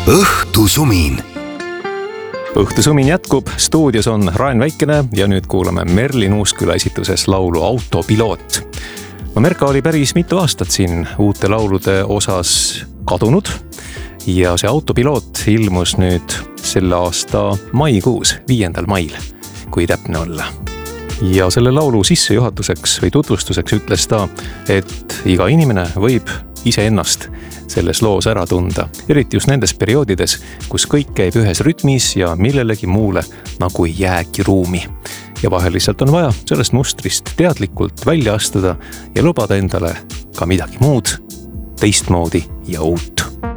õhtusumin. Õhtusumin jätkub, stuudios on Raen Väikene ja nüüd kuulame Merlin Uusküla esituses laulu Autopiloot. Merka oli päris mitu aastat siin uute laulude osas kadunud ja see Autopiloot ilmus nüüd selle aasta maikuus, 5. mail, kui täpne olla. Ja selle laulu sissejuhatuseks või tutvustuseks ütles ta, et iga inimene võib iseennast selles loos ära tunda, eriti just nendes perioodides, kus kõik käib ühes rütmis ja millelegi muule nagu ei jäägi ruumi. Ja vahel lihtsalt on vaja sellest mustrist teadlikult välja astuda ja lubada endale ka midagi muud, teistmoodi ja uut.